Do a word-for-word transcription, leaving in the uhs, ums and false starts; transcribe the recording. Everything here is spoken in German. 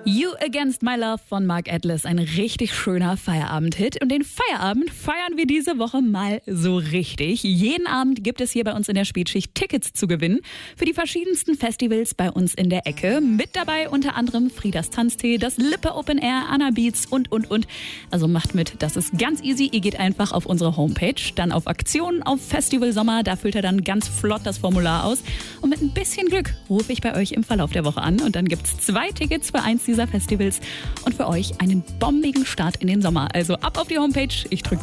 You Against My Love von Mark Atlas, ein richtig schöner Feierabend-Hit. Und den Feierabend feiern wir diese Woche mal so richtig. Jeden Abend gibt es hier bei uns in der Spätschicht Tickets zu gewinnen für die verschiedensten Festivals bei uns in der Ecke. Mit dabei unter anderem Friedas Tanztee, das Lippe Open Air, Anna Beats und, und, und. Also macht mit, das ist ganz easy. Ihr geht einfach auf unsere Homepage, dann auf Aktionen, auf Festival Sommer. Da füllt ihr dann ganz flott das Formular aus. Und mit ein bisschen Glück rufe ich bei euch im Verlauf der Woche an. Und dann gibt's zwei Tickets für eins dieser Festivals und für euch einen bombigen Start in den Sommer. Also ab auf die Homepage, ich drücke